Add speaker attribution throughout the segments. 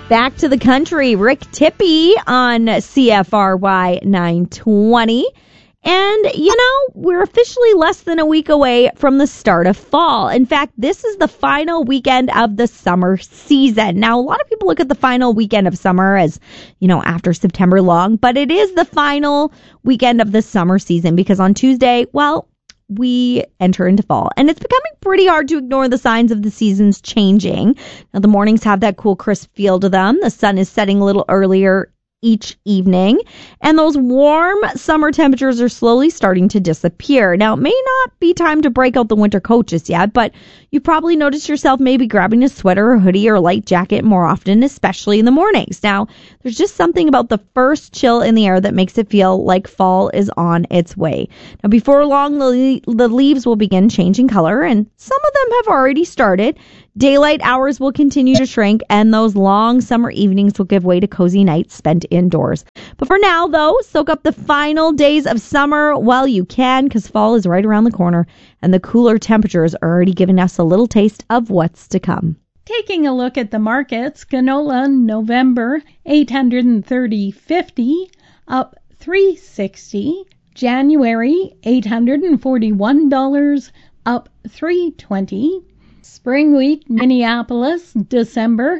Speaker 1: Back to the country, Rick Tippy on CFRY 920. And, we're officially less than a week away from the start of fall. In fact, this is the final weekend of the summer season. Now, a lot of people look at the final weekend of summer as, after September long, but it is the final weekend of the summer season because on Tuesday, we enter into fall. And it's becoming pretty hard to ignore the signs of the seasons changing. Now, the mornings have that cool, crisp feel to them. The sun is setting a little earlier each evening, and those warm summer temperatures are slowly starting to disappear. Now, it may not be time to break out the winter coat just yet, but you probably noticed yourself maybe grabbing a sweater or hoodie or light jacket more often, especially in the mornings. Now, there's just something about the first chill in the air that makes it feel like fall is on its way. Now, before long, the leaves will begin changing color, and some of them have already started. Daylight hours will continue to shrink, and those long summer evenings will give way to cozy nights spent indoors. But for now, though, soak up the final days of summer while you can, because fall is right around the corner, and the cooler temperatures are already giving us a little taste of what's to come.
Speaker 2: Taking a look at the markets, canola November $830.50, up $3.60. January $841, up $3.20. Spring wheat Minneapolis December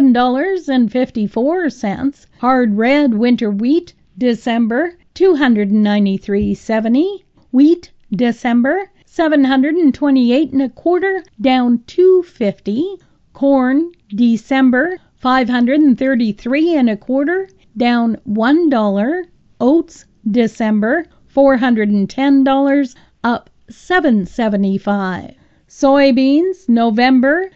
Speaker 2: $7.54. Hard red winter wheat December $293.70. Wheat December $728.25, down $2.50. Corn December $533.25, down $1. Oats December $410, up $7.75. Soybeans November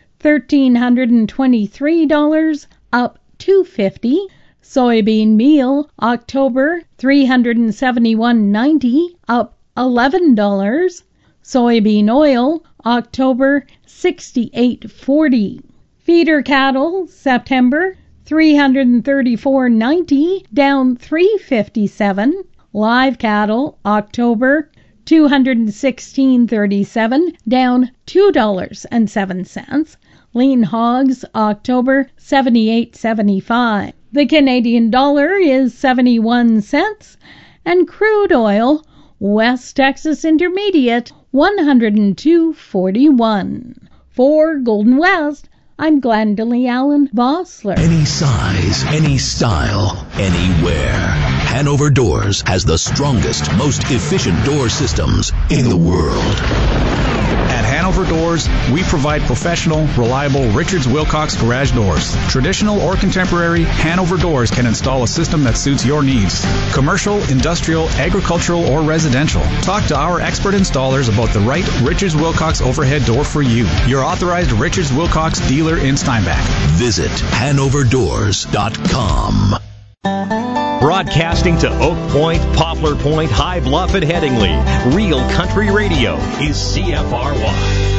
Speaker 2: $1,323, up $2.50. Soybean meal October $371.90, up $11. Soybean oil October $68.40. Feeder cattle September $334.90, down $3.57. Live cattle October $216.37, down $2.07. Lean hogs October $78.75. The Canadian dollar is 71 cents, and crude oil West Texas Intermediate 102.41. For Golden West, I'm Glendalee Allen Vossler.
Speaker 3: Any size, any style, anywhere. Hanover Doors has the strongest, most efficient door systems in the world.
Speaker 4: At Hanover Doors, we provide professional, reliable Richards Wilcox garage doors. Traditional or contemporary, Hanover Doors can install a system that suits your needs. Commercial, industrial, agricultural, or residential. Talk to our expert installers about the right Richards Wilcox overhead door for you. Your authorized Richards Wilcox dealer in Steinbach.
Speaker 3: Visit HanoverDoors.com.
Speaker 5: Broadcasting to Oak Point, Poplar Point, High Bluff, and Headingley. Real Country Radio is CFRY.